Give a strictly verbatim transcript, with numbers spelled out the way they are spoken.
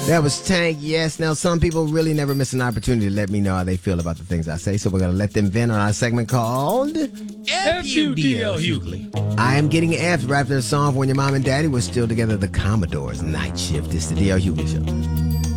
That was Tank, yes. Now, some people really never miss an opportunity to let me know how they feel about the things I say, so we're going to let them vent on our segment called F U D L Hughley. I Am Getting F'd right after the song for when your mom and daddy were still together, the Commodores Night Shift. It's the D L Hughley Show.